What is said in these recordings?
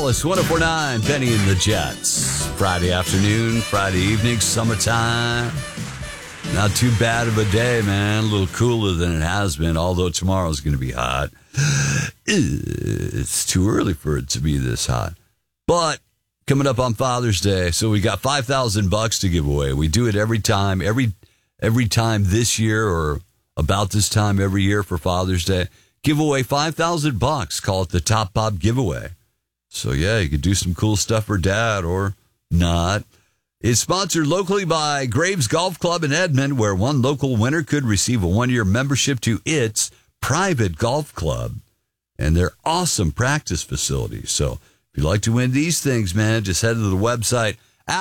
Alice, 104.9, Benny and the Jets. Friday afternoon, Friday evening, summertime. Not too bad of a day, man. A little cooler than it has been, although tomorrow's going to be hot. It's too early for it to be this hot. But coming up on Father's Day, so we got $5,000 to give away. We do it every time this year or about this time every year for Father's Day. Give away $5,000. Call it the Top Pop Giveaway. So, yeah, you could do some cool stuff for Dad or not. It's sponsored locally by Graves Golf Club in Edmond, where one local winner could receive a one-year membership to its private golf club and their awesome practice facilities. So if you'd like to win these things, man, just head to the website,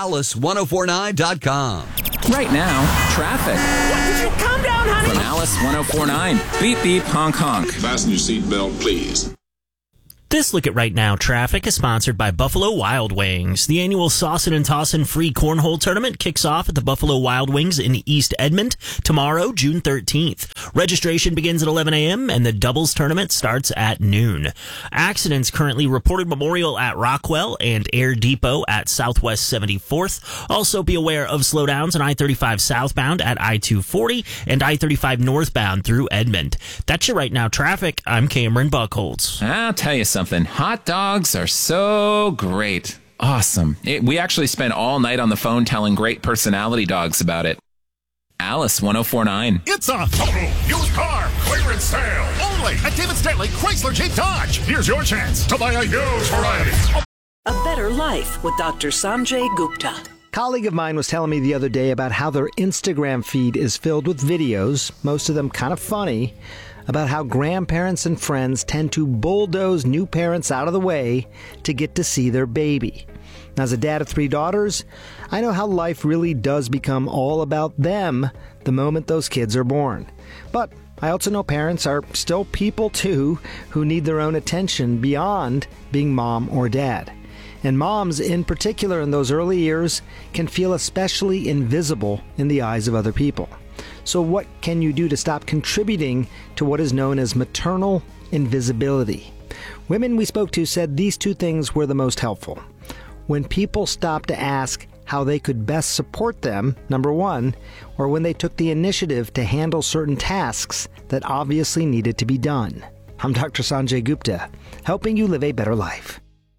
alice1049.com. Right now, traffic. What, did you calm down, honey? From Alice 1049. Beep, beep, honk, honk. Fasten your seatbelt, please. This look at Right Now traffic is sponsored by Buffalo Wild Wings. The annual Saucin' and Tossin' free cornhole tournament kicks off at the Buffalo Wild Wings in East Edmond tomorrow, June 13th. Registration begins at 11 a.m. and the doubles tournament starts at noon. Accidents currently reported Memorial at Rockwell and Air Depot at Southwest 74th. Also be aware of slowdowns on I-35 southbound at I-240 and I-35 northbound through Edmond. That's your Right Now traffic. I'm Cameron Buckholz. I'll tell you something. Hot dogs are so great. Awesome. We actually spent all night on the phone telling great personality dogs about it. Alice 1049. It's a total used car clearance sale only at David Stanley Chrysler Jeep Dodge. Here's your chance to buy a huge variety. A Better Life with Dr. Sanjay Gupta. A colleague of mine was telling me the other day about how their Instagram feed is filled with videos, most of them kind of funny, about how grandparents and friends tend to bulldoze new parents out of the way to get to see their baby. Now, as a dad of 3 daughters, I know how life really does become all about them the moment those kids are born. But I also know parents are still people too who need their own attention beyond being mom or dad. And moms, in particular in those early years, can feel especially invisible in the eyes of other people. So what can you do to stop contributing to what is known as maternal invisibility? Women we spoke to said these 2 things were the most helpful. When people stopped to ask how they could best support them, number 1, or when they took the initiative to handle certain tasks that obviously needed to be done. I'm Dr. Sanjay Gupta, helping you live a better life.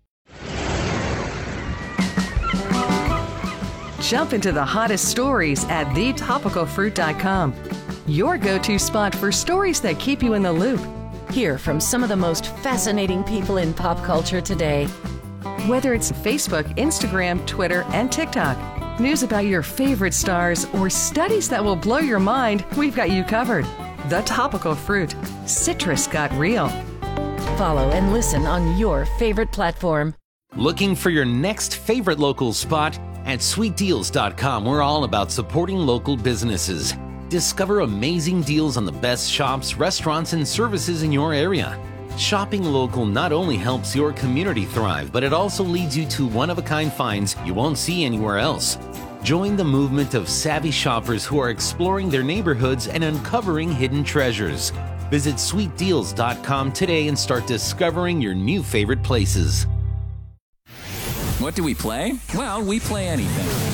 Jump into the hottest stories at thetopicalfruit.com. Your go-to spot for stories that keep you in the loop. Hear from some of the most fascinating people in pop culture today. Whether it's Facebook, Instagram, Twitter, and TikTok, news about your favorite stars, or studies that will blow your mind, we've got you covered. The Topical Fruit. Citrus got real. Follow and listen on your favorite platform. Looking for your next favorite local spot? At sweetdeals.com, we're all about supporting local businesses. Discover amazing deals on the best shops, restaurants, and services in your area. Shopping local not only helps your community thrive, but it also leads you to one-of-a-kind finds you won't see anywhere else. Join the movement of savvy shoppers who are exploring their neighborhoods and uncovering hidden treasures. Visit sweetdeals.com today and start discovering your new favorite places. What do we play? Well, we play anything.